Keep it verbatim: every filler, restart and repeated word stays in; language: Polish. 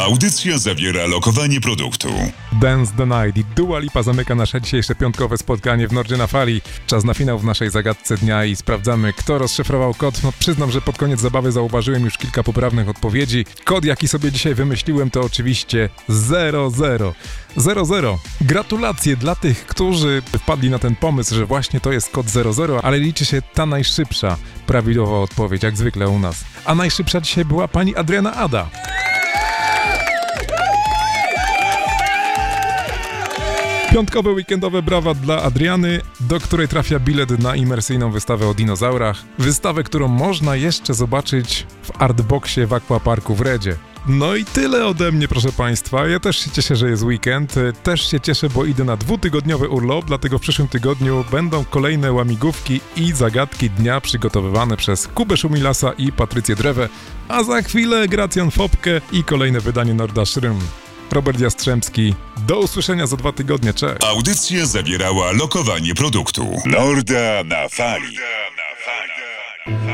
Audycja zawiera lokowanie produktu. Dance the Night i Dua Lipa zamyka nasze dzisiejsze piątkowe spotkanie w Nordzie na Fali. Czas na finał w naszej zagadce dnia i sprawdzamy, kto rozszyfrował kod. No, przyznam, że pod koniec zabawy zauważyłem już kilka poprawnych odpowiedzi. Kod, jaki sobie dzisiaj wymyśliłem, to oczywiście zero zero. zero zero. Gratulacje dla tych, którzy wpadli na ten pomysł, że właśnie to jest kod zero zero, ale liczy się ta najszybsza prawidłowa odpowiedź, jak zwykle u nas. A najszybsza dzisiaj była pani Adriana Ada. Piątkowe weekendowe brawa dla Adriany, do której trafia bilet na imersyjną wystawę o dinozaurach. Wystawę, którą można jeszcze zobaczyć w Artboxie w Aquaparku w Redzie. No i tyle ode mnie, proszę Państwa. Ja też się cieszę, że jest weekend. Też się cieszę, bo idę na dwutygodniowy urlop, dlatego w przyszłym tygodniu będą kolejne łamigłówki i zagadki dnia przygotowywane przez Kubę Szumilasa i Patrycję Drewę, a za chwilę Gracjan Fopkę i kolejne wydanie Norda Szrym. Robert Jastrzębski. Do usłyszenia za dwa tygodnie. Cześć. Audycja zawierała lokowanie produktu. Norda na Fali.